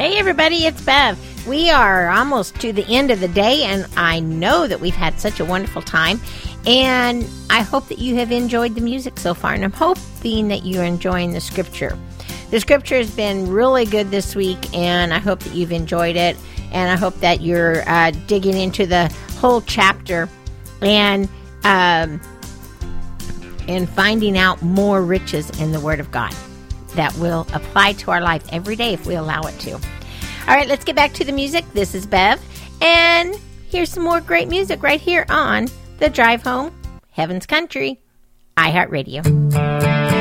Hey everybody, it's Bev. We are almost to the end of the day, and I know that we've had such a wonderful time, and I hope that you have enjoyed the music so far, and I'm hoping that you're enjoying the scripture. The scripture has been really good this week, and I hope that you've enjoyed it, and I hope that you're digging into the whole chapter and finding out more riches in the Word of God that will apply to our life every day if we allow it to. All right, let's get back to the music. This is Bev, and here's some more great music right here on The Drive Home, Heaven's Country, iHeartRadio.